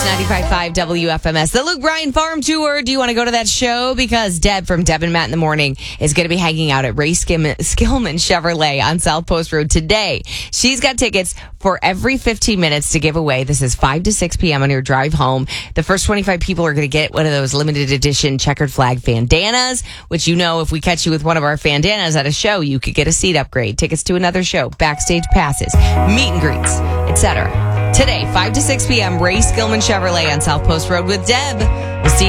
95.5 WFMS. The Luke Bryan Farm Tour. Do you want to go to that show? Because Deb from Deb and Matt in the Morning is going to be hanging out at Ray Skillman Chevrolet on South Post Road today. She's got tickets for every 15 minutes to give away. This is 5 to 6 p.m. on your drive home. The first 25 people are going to get one of those limited edition checkered flag bandanas, which if we catch you with one of our bandanas at a show, you could get a seat upgrade, tickets to another show, backstage passes, meet and greets, etc. Today, 5 to 6 p.m., Ray Skillman Chevrolet on South Post Road with Deb. We'll see you